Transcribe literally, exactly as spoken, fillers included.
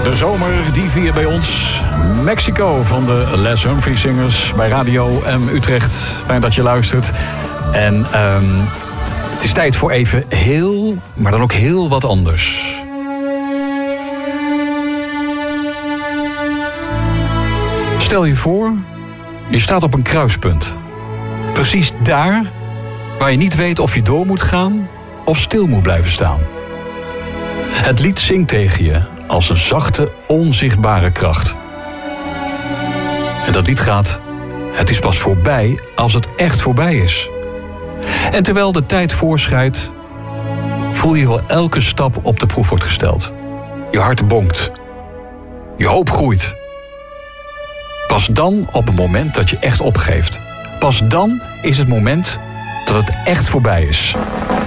De zomer die viert bij ons. Mexico van de Les Humphrey Singers bij Radio M Utrecht. Fijn dat je luistert. En um, het is tijd voor even heel, maar dan ook heel wat anders. Stel je voor, je staat op een kruispunt. Precies daar waar je niet weet of je door moet gaan of stil moet blijven staan. Het lied zingt tegen je als een zachte, onzichtbare kracht. En dat lied gaat: het is pas voorbij als het echt voorbij is. En terwijl de tijd voorschrijdt, voel je hoe elke stap op de proef wordt gesteld. Je hart bonkt. Je hoop groeit. Pas dan op het moment dat je echt opgeeft. Pas dan is het moment dat het echt voorbij is.